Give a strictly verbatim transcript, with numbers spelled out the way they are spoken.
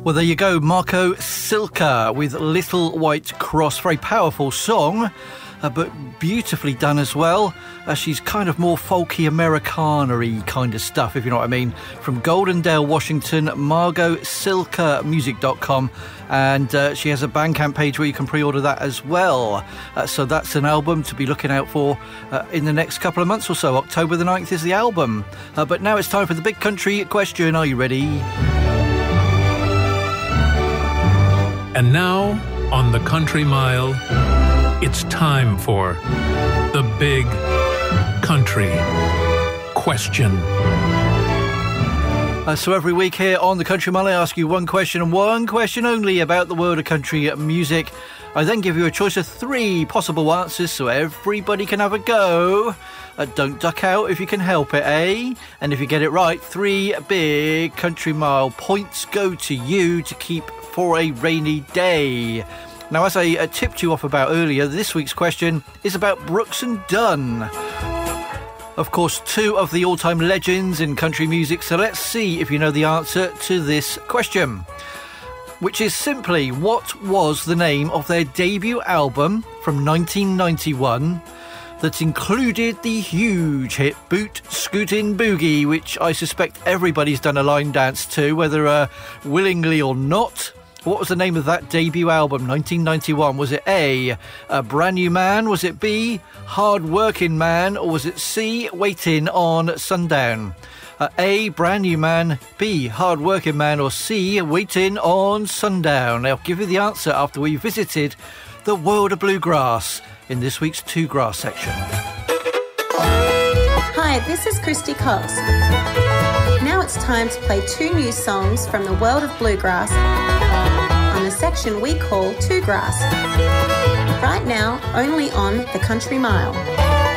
Well, there you go, Marco Silka with Little White Cross. Very powerful song, uh, but beautifully done as well. Uh, she's kind of more folky Americana-y kind of stuff, if you know what I mean. From Goldendale, Washington, Margot Silka Music dot com. And uh, she has a Bandcamp page where you can pre-order that as well. Uh, so that's an album to be looking out for uh, in the next couple of months or so. October the ninth is the album. Uh, but now it's time for the big country question. Are you ready? And now, on the Country Mile, it's time for the big country question. Uh, so every week here on the Country Mile, I ask you one question and one question only about the world of country music. I then give you a choice of three possible answers so everybody can have a go. Uh, don't duck out if you can help it, eh? And if you get it right, three big Country Mile points go to you to keep for a rainy day. Now, as I uh, tipped you off about earlier, this week's question is about Brooks and Dunn. Of course, two of the all-time legends in country music, so let's see if you know the answer to this question, which is simply, what was the name of their debut album from nineteen ninety-one that included the huge hit Boot Scootin' Boogie, which I suspect everybody's done a line dance to, whether uh, willingly or not? What was the name of that debut album, nineteen ninety-one? Was it A, A Brand New Man? Was it B, Hard Working Man? Or was it C, Waiting on Sundown? Uh, A, Brand New Man, B, Hard Working Man, or C, Waiting on Sundown? I'll give you the answer after we visited the world of bluegrass in this week's Two Grass section. Hi, this is Christy Cox. Now it's time to play two new songs from the world of bluegrass on the section we call Two Grass. Right now, only on the Country Mile.